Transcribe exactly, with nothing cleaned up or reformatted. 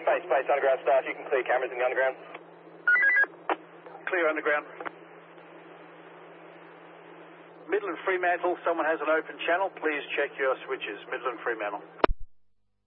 Base, base, underground staff, you can clear cameras in the underground. Clear underground. Midland Fremantle, someone has an open channel. Please check your switches. Midland Fremantle.